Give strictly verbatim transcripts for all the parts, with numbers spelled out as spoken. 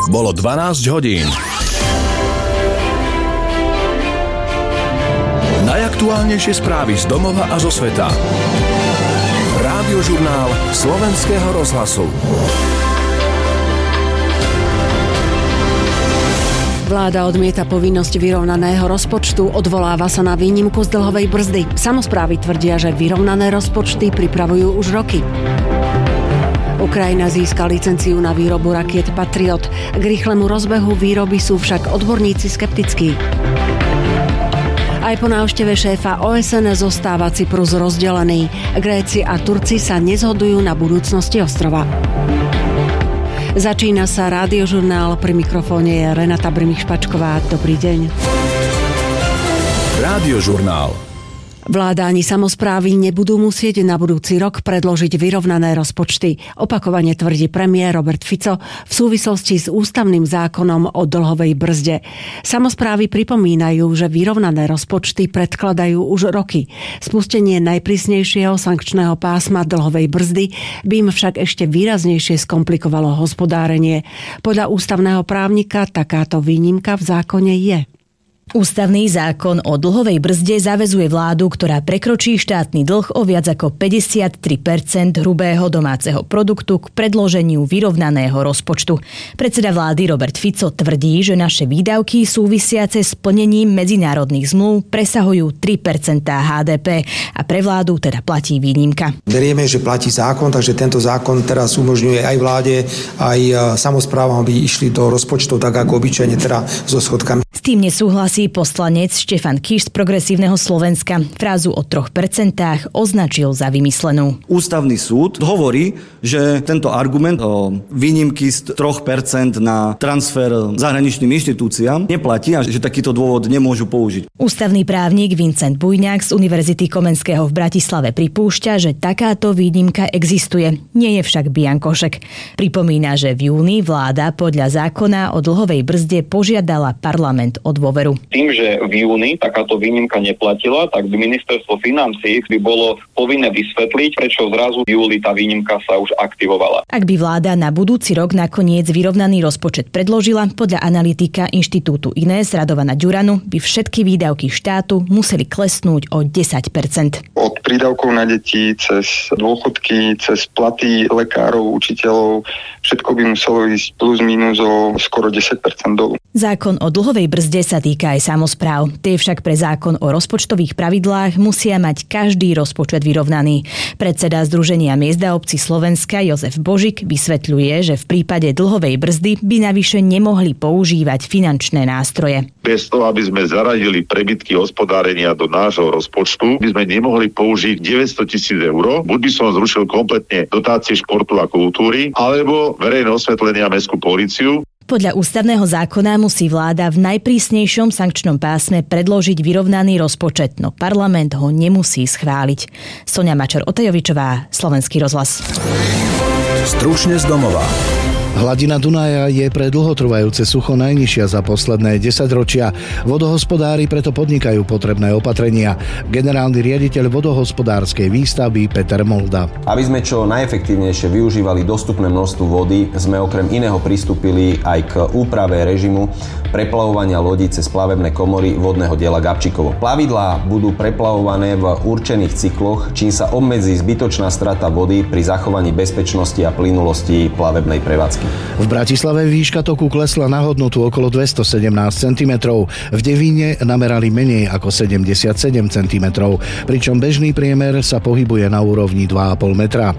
Bolo dvanásť hodín. Najaktuálnejšie správy z domova a zo sveta. Rádiožurnál Slovenského rozhlasu. Vláda odmieta povinnosť vyrovnaného rozpočtu, odvoláva sa na výnimku z dlhovej brzdy. Samosprávy tvrdia, že vyrovnané rozpočty pripravujú už roky. Ukrajina získa licenciu na výrobu rakiet Patriot. K rýchlemu rozbehu výroby sú však odborníci skeptickí. Aj po návšteve šéfa ó es en zostáva Cyprus rozdelený. Gréci a Turci sa nezhodujú na budúcnosti ostrova. Začína sa Rádiožurnál, pri mikrofóne je Renata Brimich-Špačková. Dobrý deň. Rádiožurnál. Vláda ani samosprávy nebudú musieť na budúci rok predložiť vyrovnané rozpočty. Opakovane tvrdí premiér Robert Fico v súvislosti s ústavným zákonom o dlhovej brzde. Samosprávy pripomínajú, že vyrovnané rozpočty predkladajú už roky. Spustenie najprísnejšieho sankčného pásma dlhovej brzdy by im však ešte výraznejšie skomplikovalo hospodárenie. Podľa ústavného právnika takáto výnimka v zákone je. Ústavný zákon o dlhovej brzde zaväzuje vládu, ktorá prekročí štátny dlh o viac ako päťdesiattri percent hrubého domáceho produktu k predloženiu vyrovnaného rozpočtu. Predseda vlády Robert Fico tvrdí, že naše výdavky súvisiace s plnením medzinárodných zmluv presahujú tri percentá há dé pé a pre vládu teda platí výnimka. Berieme, že platí zákon, takže tento zákon teraz umožňuje aj vláde, aj samosprávam, aby išli do rozpočtov tak ako obyčajne teda so schodkami. S tým nesúhlasí poslanec Štefan Kiš z Progresívneho Slovenska. Frázu o troch percentách označil za vymyslenú. Ústavný súd hovorí, že tento argument o výnimky z troch percent na transfer zahraničným inštitúciám neplatí a že takýto dôvod nemôžu použiť. Ústavný právnik Vincent Bujňák z Univerzity Komenského v Bratislave pripúšťa, že takáto výnimka existuje. Nie je však biankošek. Pripomína, že v júni vláda podľa zákona o dlhovej brzde požiadala parlament o dôveru. Tým, že v júni takáto výnimka neplatila, tak by ministerstvo financií by bolo povinné vysvetliť, prečo zrazu v júli tá výnimka sa už aktivovala. Ak by vláda na budúci rok nakoniec vyrovnaný rozpočet predložila, podľa analytika Inštitútu Ines Radovana Ďuranu by všetky výdavky štátu museli klesnúť o desať percent. Od prídavkov na deti cez dôchodky, cez platy lekárov, učiteľov, všetko by muselo ísť plus minus o skoro desať percent dolu. Zákon o dlhovej brzde sa týka aj samospráv. Tie však pre zákon o rozpočtových pravidlách musia mať každý rozpočet vyrovnaný. Predseda Združenia miest a obcí Slovenska Jozef Božik vysvetľuje, že v prípade dlhovej brzdy by navyše nemohli používať finančné nástroje. Bez toho, aby sme zaradili prebytky hospodárenia do nášho rozpočtu, by sme nemohli použiť deväťsto tisíc eur. Buď by som zrušil kompletne dotácie športu a kultúry, alebo verejné osvetlenie a mestskú políciu. Podľa ústavného zákona musí vláda v najprísnejšom sankčnom pásme predložiť vyrovnaný rozpočet, no parlament ho nemusí schváliť. Soňa Mačer-Otajovičová, Slovenský rozhlas. Stručne z domova. Hladina Dunaja je pre dlhotrvajúce sucho najnižšia za posledné desaťročia. Vodohospodári preto podnikajú potrebné opatrenia. Generálny riaditeľ vodohospodárskej výstavby Peter Molda. Aby sme čo najefektívnejšie využívali dostupné množstvo vody, sme okrem iného pristúpili aj k úprave režimu preplavovania lodí cez plavebné komory vodného diela Gabčíkovo. Plavidlá budú preplavované v určených cykloch, čím sa obmedzí zbytočná strata vody pri zachovaní bezpečnosti a plynulosti plavebnej prevádzky. V Bratislave výška toku klesla na hodnotu okolo dvestosedemnásť centimetrov. V Devíne namerali menej ako sedemdesiatsedem centimetrov, pričom bežný priemer sa pohybuje na úrovni dva a pol metra.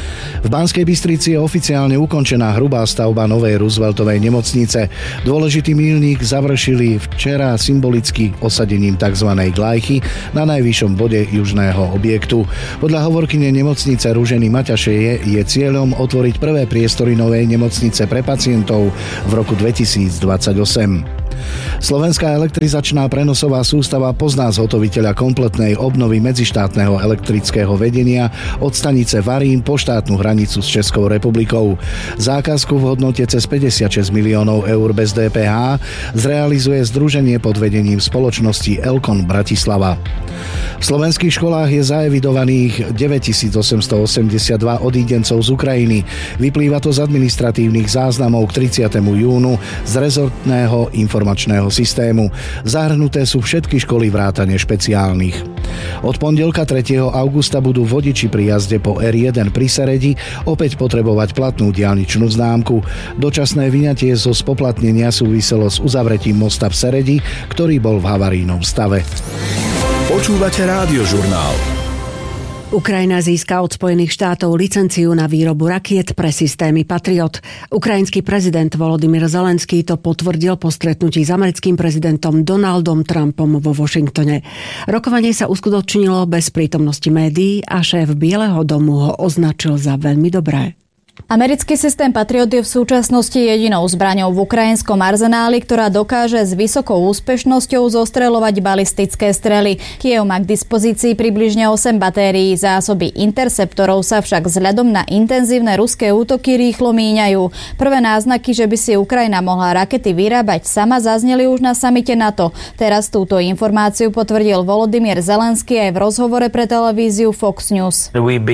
V Banskej Bystrici je oficiálne ukončená hrubá stavba novej Rooseveltovej nemocnice. Dôležitý míľnik završili včera symbolicky osadením tzv. Glajchy na najvyššom bode južného objektu. Podľa hovorkyne nemocnice Ruženy Maťašeje je cieľom otvoriť prvé priestory novej nemocnice pre pacientov v roku dvetisícdvadsaťosem. Slovenská elektrizačná prenosová sústava pozná zhotoviteľa kompletnej obnovy medzištátneho elektrického vedenia od stanice Varín po štátnu hranicu s Českou republikou. Zákazku v hodnote cez päťdesiatšesť miliónov eur bez dé pé há zrealizuje združenie pod vedením spoločnosti Elkon Bratislava. V slovenských školách je zaevidovaných deväťtisíc osemsto osemdesiatdva odídencov z Ukrajiny. Vyplýva to z administratívnych záznamov k tridsiatemu júnu z rezortného informačného systému. Zahrnuté sú všetky školy vrátane špeciálnych. Od pondelka tretieho augusta budú vodiči pri jazde po er jeden pri Seredi opäť potrebovať platnú diaľničnú známku. Dočasné vyňatie zo spoplatnenia súviselo s uzavretím mosta v Seredi, ktorý bol v havarijnom stave. Počúvate Rádiožurnál. Ukrajina získa od Spojených štátov licenciu na výrobu rakiet pre systémy Patriot. Ukrajinský prezident Volodymyr Zelenský to potvrdil po stretnutí s americkým prezidentom Donaldom Trumpom vo Washingtone. Rokovanie sa uskutočnilo bez prítomnosti médií a šéf Bieleho domu ho označil za veľmi dobré. Americký systém Patriot je v súčasnosti jedinou zbraňou v ukrajinskom arzenáli, ktorá dokáže s vysokou úspešnosťou zostreľovať balistické strely. Kyjev má k dispozícii približne osem batérií. Zásoby interceptorov sa však vzhľadom na intenzívne ruské útoky rýchlo míňajú. Prvé náznaky, že by si Ukrajina mohla rakety vyrábať sama, zazneli už na samite NATO. Teraz túto informáciu potvrdil Volodymyr Zelenský aj v rozhovore pre televíziu Fox News.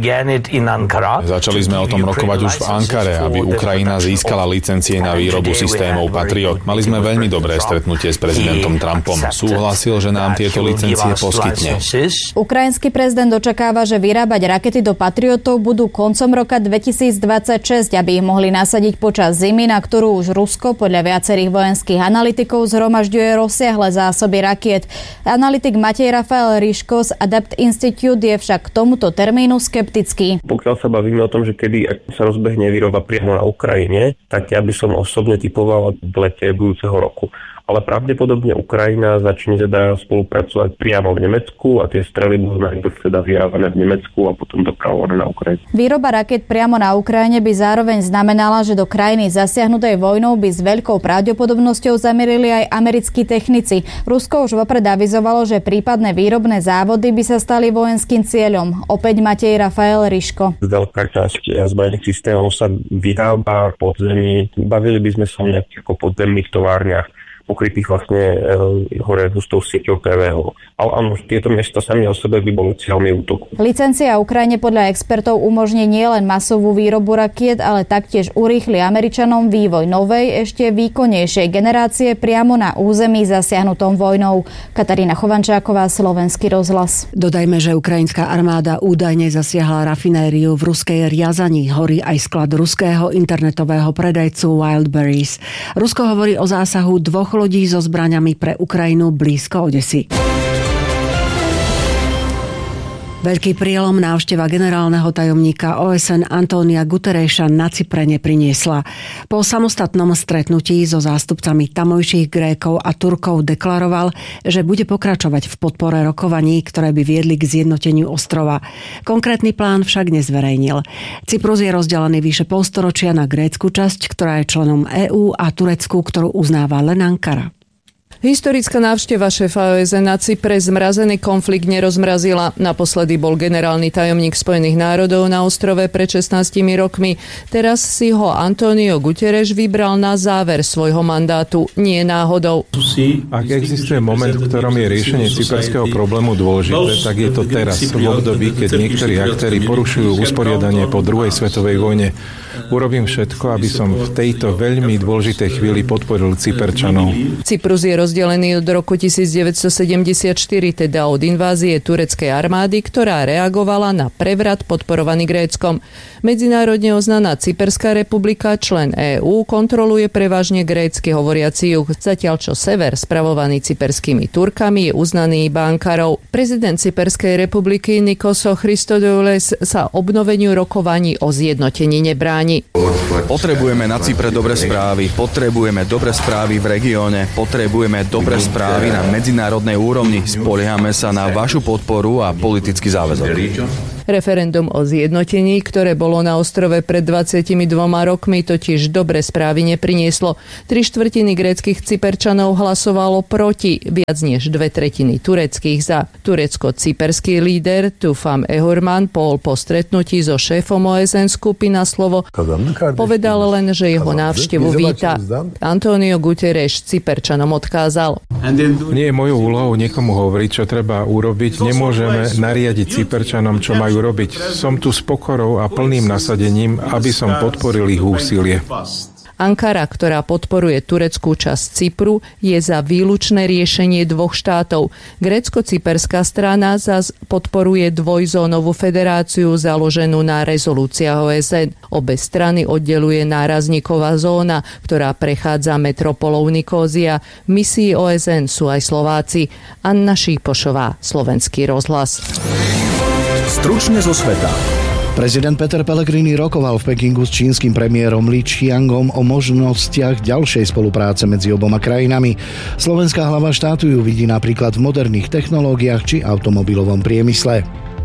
Začali sme o tom rokovať už v Ankare, aby Ukrajina získala licencie na výrobu systémov Patriot. Mali sme veľmi dobré stretnutie s prezidentom Trumpom. Súhlasil, že nám tieto licencie poskytne. Ukrajinský prezident očakáva, že vyrábať rakety do Patriotov budú koncom roka dvetisícdvadsaťšesť, aby ich mohli nasadiť počas zimy, na ktorú už Rusko podľa viacerých vojenských analytikov zhromažďuje rozsiahle zásoby rakiet. Analytik Matej Rafael Riško z Adapt Institute je však k tomuto termínu skeptický. Pokiaľ sa bavíme o tom, že kedy sa rozbehne výroba priamo na Ukrajine, tak ja by som osobne typoval v lete budúceho roku. Ale pravdepodobne Ukrajina začne teda spolupracovať priamo v Nemecku a tie strely budú najprv teda vyrábané v Nemecku a potom dopravované na Ukrajinu. Výroba raket priamo na Ukrajine by zároveň znamenala, že do krajiny zasiahnutej vojnou by s veľkou pravdepodobnosťou zamierili aj americkí technici. Rusko už vopred avizovalo, že prípadné výrobné závody by sa stali vojenským cieľom. Opäť Matej Rafael Riško. Veľká časť zbrojných systémov sa vyrába pod zemi. Bavili by sme sa o nejakých ako podzemných továrniach, pokrytých vlastne e, hore hustou sieťou pé vé ó. Ale áno, tieto miesta sami o sebe by boli cieľmi útoku. Licencia Ukrajine podľa expertov umožní nielen masovú výrobu rakiet, ale taktiež urýchli Američanom vývoj novej, ešte výkonnejšej generácie priamo na území zasiahnutom vojnou. Katarína Chovančáková, Slovenský rozhlas. Dodajme, že ukrajinská armáda údajne zasiahla rafinériu v ruskej Riazani. Horí aj sklad ruského internetového predajcu Wildberries. Rusko hovorí o zásahu dvoch lodí so zbraňami pre Ukrajinu blízko Odesy. Veľký prielom návšteva generálneho tajomníka ó es en Antónia Guterreša na Cypre nepriniesla. Po samostatnom stretnutí so zástupcami tamojších Grékov a Turkov deklaroval, že bude pokračovať v podpore rokovaní, ktoré by viedli k zjednoteniu ostrova. Konkrétny plán však nezverejnil. Cyprus je rozdelený vyše polstoročia na grécku časť, ktorá je členom EÚ, a tureckú, ktorú uznáva len Ankara. Historická návšteva šéfa ó es en na Cypre zmrazený konflikt nerozmrazila. Naposledy bol generálny tajomník Spojených národov na ostrove pred šestnástimi rokmi. Teraz si ho António Guterres vybral na záver svojho mandátu. Nie náhodou. Ak existuje moment, v ktorom je riešenie cyperského problému dôležité, tak je to teraz, v období, keď niektorí aktéri porušujú usporiadanie po druhej svetovej vojne. Urobím všetko, aby som v tejto veľmi dôležitej chvíli podporil Cyperčanov. Cyprus je rozdelený od roku devätnásťsedemdesiatštyri, teda od invázie tureckej armády, ktorá reagovala na prevrat podporovaný Gréckom. Medzinárodne uznaná Cyperská republika, člen EÚ, kontroluje prevažne grécky hovoriaci juh, zatiaľ čo sever, spravovaný cyperskými Turkami, je uznaný iba Ankarou. Prezident Cyperskej republiky Nikoso Christodoulos sa obnoveniu rokovaní o zjednotení nebráni. Potrebujeme na Cypre dobré správy, potrebujeme dobré správy v regióne, potrebujeme dobré správy na medzinárodnej úrovni. Spoliehame sa na vašu podporu a politický záväzok. Referendum o zjednotení, ktoré bolo na ostrove pred dvadsiatimi dvoma rokmi, totiž dobre správy neprinieslo. Tri štvrtiny gréckych Cyperčanov hlasovalo proti, viac než dve tretiny tureckých za. Turecko-cyperský líder Tufan Ehurman Paul po stretnutí so šéfom ó es en skupina Slovo povedal len, že jeho návštevu víta. Antonio Guterres Cyperčanom odkázal. Nie je mojou úlohou niekomu hovoriť, čo treba urobiť. Nemôžeme nariadiť Cyperčanom, čo majú robiť. Som tu s pokorou a plným nasadením, aby som podporil ich úsilie. Ankara, ktorá podporuje tureckú časť Cypru, je za výlučné riešenie dvoch štátov. Grécko-cyperská strana zas podporuje dvojzónovú federáciu založenú na rezolúciách ó es en. Obe strany oddeluje nárazníková zóna, ktorá prechádza metropolou Nikózia. V misii ó es en sú aj Slováci. Anna Šípošová, Slovenský rozhlas. Stručne zo sveta. Prezident Peter Pellegrini rokoval v Pekingu s čínskym premiérom Li Qiangom o možnostiach ďalšej spolupráce medzi oboma krajinami. Slovenská hlava štátu ju vidí napríklad v moderných technológiách či automobilovom priemysle.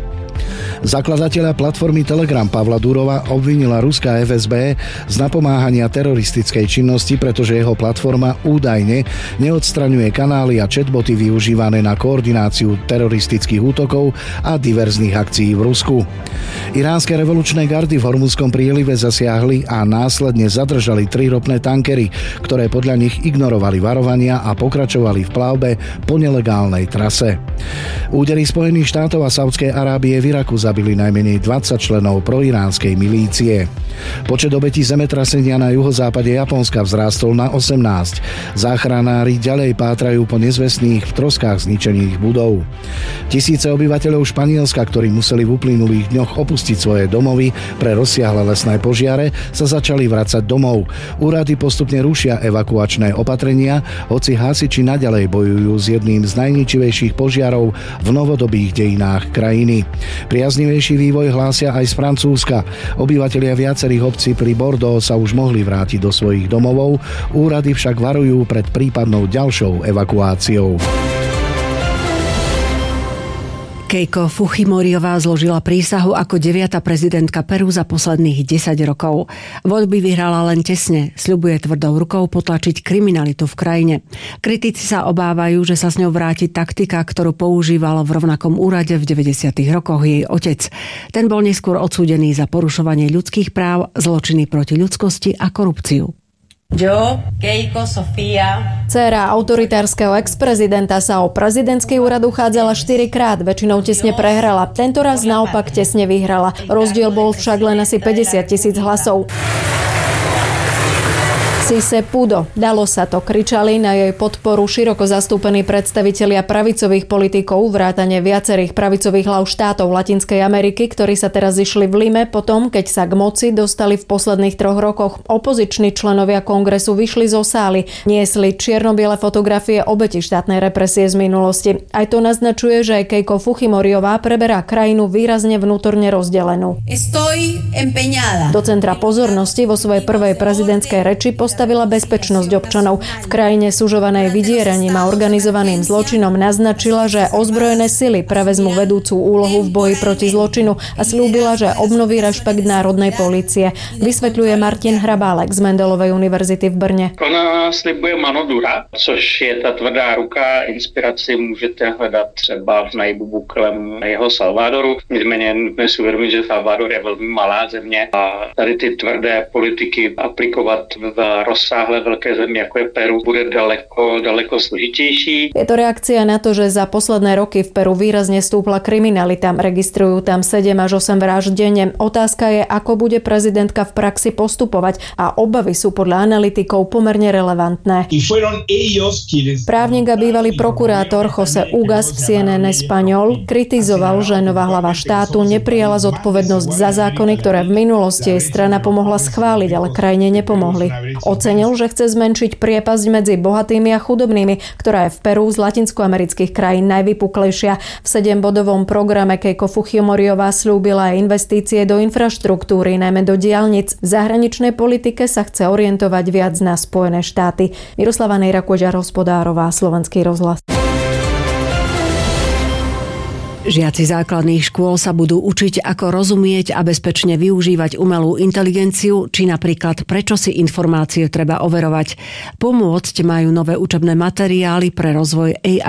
Zakladateľa platformy Telegram Pavla Durova obvinila ruská ef es bé z napomáhania teroristickej činnosti, pretože jeho platforma údajne neodstraňuje kanály a chatboty využívané na koordináciu teroristických útokov a diverzných akcií v Rusku. Iránske revolučné gardy v Hormuzskom prílive zasiahli a následne zadržali tri ropné tankery, ktoré podľa nich ignorovali varovania a pokračovali v plavbe po nelegálnej trase. Údery Spojených štátov a Saudskej Arábie v Iraku zabili najmenej dvadsať členov proiránskej milície. Počet obetí zemetrasenia na juhozápade Japonska vzrástol na osemnásť. Záchranári ďalej pátrajú po nezvestných v troskách zničených budov. Tisíce obyvateľov Španielska, ktorí museli v uplynulých dňoch opustiť svoje domovy pre rozsiahle lesné požiare, sa začali vracať domov. Úrady postupne rušia evakuačné opatrenia, hoci hasiči naďalej bojujú s jedným z najničivejších požiarov v novodobých dejinách krajiny. Priaznivejší vývoj hlásia aj z Francúzska. Obyvatelia viacerých obcí pri Bordeaux sa už mohli vrátiť do svojich domovov, úrady však varujú pred prípadnou ďalšou evakuáciou. Keiko Fujimorisová zložila prísahu ako deviata prezidentka Peru za posledných desať rokov. Voľby vyhrala len tesne, sľubuje tvrdou rukou potlačiť kriminalitu v krajine. Kritici sa obávajú, že sa s ňou vráti taktika, ktorú používal v rovnakom úrade v deväťdesiatych rokoch jej otec. Ten bol neskôr odsúdený za porušovanie ľudských práv, zločiny proti ľudskosti a korupciu. Yo, Keiko Sofia. Dcéra autoritárskeho ex-prezidenta sa o prezidentský úrad uchádzala štyrikrát, väčšinou tesne prehrala. Tentoraz naopak tesne vyhrala. Rozdiel bol však len asi päťdesiat tisíc hlasov. Si se pudo. Dalo sa to, kričali na jej podporu široko zastúpení predstavitelia pravicových politikov, vrátane viacerých pravicových hlav štátov Latinskej Ameriky, ktorí sa teraz zišli v Lime potom, keď sa k moci dostali v posledných troch rokoch. Opoziční členovia kongresu vyšli zo sály, niesli čierno-biele fotografie obeti štátnej represie z minulosti. Aj to naznačuje, že Keiko Fujimorisová preberá krajinu výrazne vnútorne rozdelenú. Estoy empeñada. Do centra pozornosti vo svojej prvej prezidentskej reči postavila bezpečnosť občanov. V krajine sužovanej vydieraním a organizovaným zločinom naznačila, že ozbrojené sily prevezmú vedúcu úlohu v boji proti zločinu a slúbila, že obnoví rešpekt národnej polície. Vysvetľuje Martin Hrabálek z Mendelovej univerzity v Brne. Ona slibuje Manodura, což je ta tvrdá ruka. Inspiraci můžete hledat třeba v Nayibu Bukelemu jeho Salvadoru. Nicméně nutné si uvědomit, že Salvador je velmi malá země a tady ty tvrdé politiky aplikovat v rozsáhle veľké zemi, ako je Peru, bude daleko, daleko složitější. Je to reakcia na to, že za posledné roky v Peru výrazne stúpla kriminalita. Registrujú tam sedem až osem vražd denne. Otázka je, ako bude prezidentka v praxi postupovať a obavy sú podľa analytikov pomerne relevantné. Právnik a bývalý prokurátor José Ugas v C N N Español kritizoval, že nová hlava štátu neprijala zodpovednosť za zákony, ktoré v minulosti jej strana pomohla schváliť, ale krajine nepomohli. Ocenil, že chce zmenšiť priepasť medzi bohatými a chudobnými, ktorá je v Peru z latinskoamerických krajín najvypuklejšia. V sedembodovom programe Keiko Fujimorisová slúbila aj investície do infraštruktúry, najmä do diaľnic. V zahraničnej politike sa chce orientovať viac na Spojené štáty. Miroslava Nejrakoďar, Hospodárová, Slovenský rozhlas. Žiaci základných škôl sa budú učiť, ako rozumieť a bezpečne využívať umelú inteligenciu, či napríklad prečo si informácie treba overovať. Pomôcť majú nové učebné materiály pre rozvoj á í